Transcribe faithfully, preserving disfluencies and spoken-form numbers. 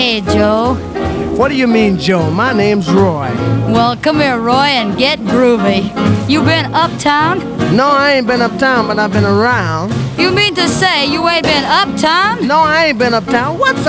Hey, Joe. What do you mean, Joe? My name's Roy. Well, come here, Roy, and get groovy. You been uptown? No, I ain't been uptown, but I've been around. You mean to say you ain't been uptown? No, I ain't been uptown. What's